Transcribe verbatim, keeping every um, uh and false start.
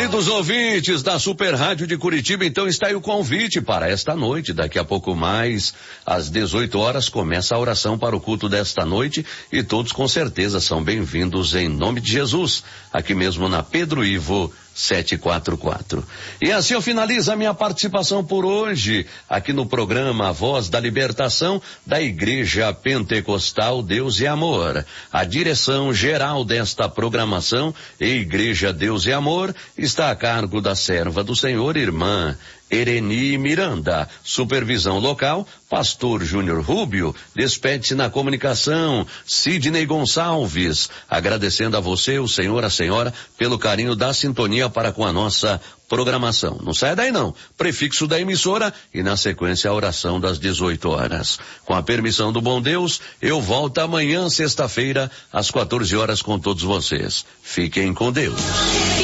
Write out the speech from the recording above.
Queridos ouvintes da Super Rádio de Curitiba, então está aí o convite para esta noite. Daqui a pouco mais, às dezoito horas, começa a oração para o culto desta noite e todos com certeza são bem-vindos em nome de Jesus, aqui mesmo na Pedro Ivo setecentos e quarenta e quatro. E assim eu finalizo a minha participação por hoje, aqui no programa Voz da Libertação da Igreja Pentecostal Deus e Amor. A direção geral desta programação, Igreja Deus e Amor, está a cargo da serva do Senhor, irmã Ereni Miranda. Supervisão local, Pastor Júnior Rubio. Despede-se na comunicação, Sidney Gonçalves. Agradecendo a você, o senhor, a senhora, pelo carinho da sintonia para com a nossa programação. Não sai daí não. Prefixo da emissora e na sequência a oração das dezoito horas. Com a permissão do bom Deus, eu volto amanhã, sexta-feira, às quatorze horas com todos vocês. Fiquem com Deus.